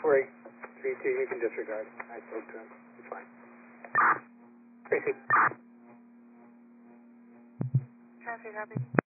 worry. 3-2, you can disregard. I spoke to him. It's fine. Tracy. Traffic, copy.